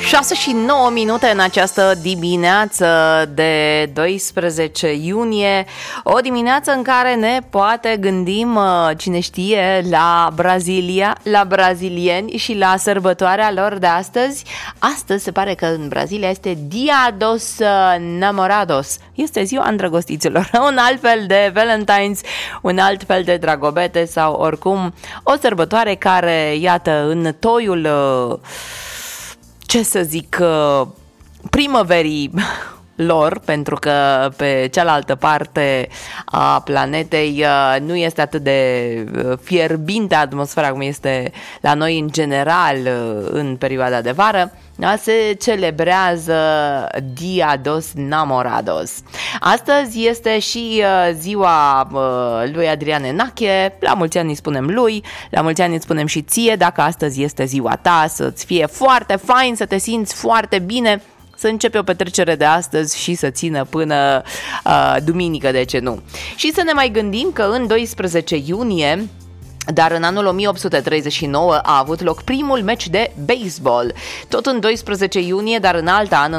6:09 în această dimineață de 12 iunie, o dimineață în care ne poate gândim, cine știe, la Brazilia, la brazilieni și la sărbătoarea lor de astăzi. Astăzi se pare că în Brazilia este Dia dos Namorados, este ziua îndrăgostiților, un alt fel de Valentine's, un alt fel de dragobete sau oricum o sărbătoare care, iată, în toiul ce să zic, primăverii lor, pentru că pe cealaltă parte a planetei nu este atât de fierbinte atmosfera cum este la noi în general în perioada de vară, se celebrează Dia dos Namorados. Astăzi este și ziua lui Adrian Enache, la mulți ani îi spunem lui, la mulți ani îi spunem și ție, dacă astăzi este ziua ta, să-ți fie foarte fain, să te simți foarte bine, să începe o petrecere de astăzi și să țină până duminică, de ce nu. Și să ne mai gândim că în 12 iunie, dar în anul 1839 a avut loc primul meci de baseball. Tot în 12 iunie, dar în alt an, în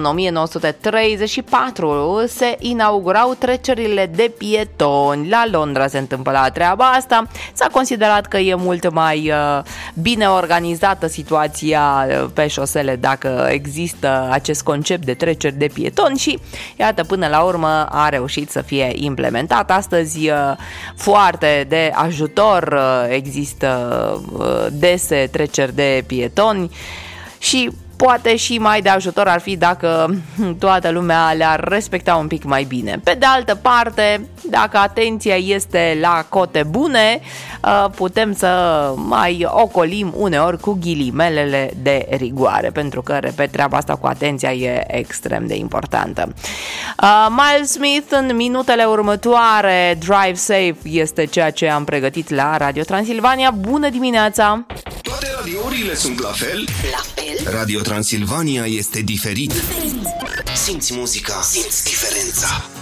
1934, se inaugurau trecerile de pietoni. La Londra se întâmplă la treaba asta. S-a considerat că e mult mai bine organizată situația pe șosele dacă există acest concept de treceri de pietoni și, iată, până la urmă a reușit să fie implementat. Astăzi foarte de ajutor, există dese treceri de pietoni și poate și mai de ajutor ar fi dacă toată lumea le-ar respecta un pic mai bine. Pe de altă parte, dacă atenția este la cote bune, putem să mai ocolim uneori cu ghilimelele de rigoare, pentru că, repet, treaba asta cu atenția e extrem de importantă. Miles Smith în minutele următoare, Drive Safe este ceea ce am pregătit la Radio Transilvania. Bună dimineața! Toate radiourile sunt la fel? La fel? Radio Transilvania este diferit. Simți muzica, simți diferența.